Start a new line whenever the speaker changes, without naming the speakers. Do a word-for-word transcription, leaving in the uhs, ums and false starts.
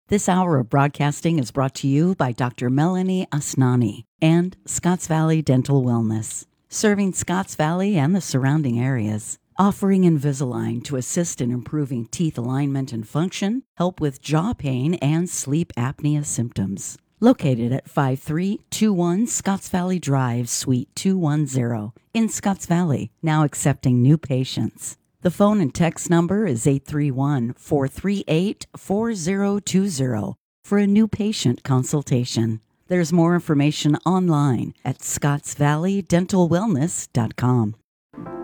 This hour of broadcasting is brought to you by Doctor Melanie Asnani and Scotts Valley Dental Wellness, serving Scotts Valley and the surrounding areas, offering Invisalign to assist in improving teeth alignment and function, help with jaw pain and sleep apnea symptoms. Located at five three two one Scotts Valley Drive, Suite two ten in Scotts Valley, now accepting new patients. The phone and text number is eight three one, four three eight, four zero two zero for a new patient consultation. There's more information online at scotts valley dental wellness dot com.